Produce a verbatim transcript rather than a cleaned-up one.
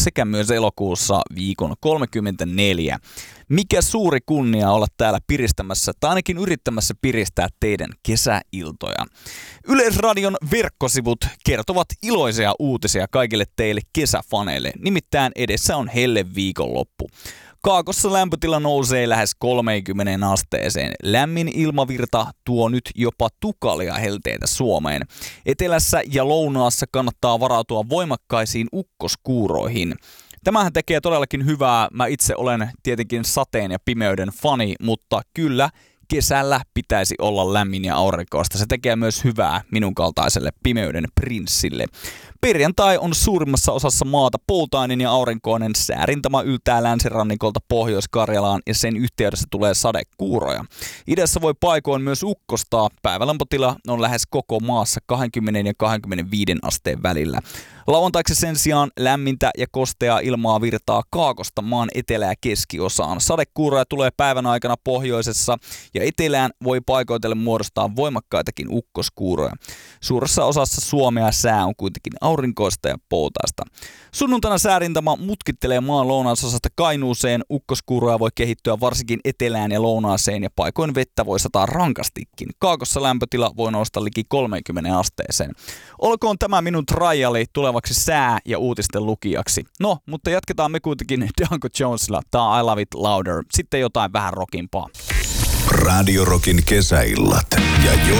sekä myös elokuussa viikon kolmekymmentäneljä. Mikä suuri kunnia olla täällä piristämässä tai ainakin yrittämässä piristää teidän kesäiltoja. Yleisradion verkkosivut kertovat iloisia uutisia kaikille teille kesäfaneille. Nimittäin edessä on helle viikonloppu. Kaakossa lämpötila nousee lähes kolmeenkymmeneen asteeseen. Lämmin ilmavirta tuo nyt jopa tukalia helteitä Suomeen. Etelässä ja lounaassa kannattaa varautua voimakkaisiin ukkoskuuroihin. Tämähän tekee todellakin hyvää. Mä itse olen tietenkin sateen ja pimeyden fani, mutta kyllä kesällä pitäisi olla lämmin ja aurinkoista. Se tekee myös hyvää minun kaltaiselle pimeyden prinssille. Perjantai on suurimmassa osassa maata poutainen ja aurinkoinen. Säärintama yltää länsirannikolta Pohjois-Karjalaan ja sen yhteydessä tulee sadekuuroja. Idässä voi paikoin myös ukkostaa. Päivälämpötila on lähes koko maassa kaksikymmentä ja kaksikymmentäviisi asteen välillä. Lauantaiksi sen sijaan lämmintä ja kosteaa ilmaa virtaa Kaakosta maan etelä- ja keskiosaan. Sadekuuroja tulee päivän aikana pohjoisessa ja etelään voi paikoitellen muodostaa voimakkaitakin ukkoskuuroja. Suuressa osassa Suomea sää on kuitenkin aurinkoista ja poutaista. Sunnuntaina säärintama mutkittelee maan lounaisosasta Kainuuseen. Ukkoskuuroja voi kehittyä varsinkin etelään ja lounaaseen ja paikoin vettä voi sataa rankastikin. Kaakossa lämpötila voi nousta liki kolmeenkymmeneen asteeseen. Olkoon tämä minun triali tulevaksi sää- ja uutisten lukijaksi. No, mutta jatketaan me kuitenkin Danko Jonesilla. Tää I Love It Louder. Sitten jotain vähän rockimpaa. Radio Rockin kesäillat ja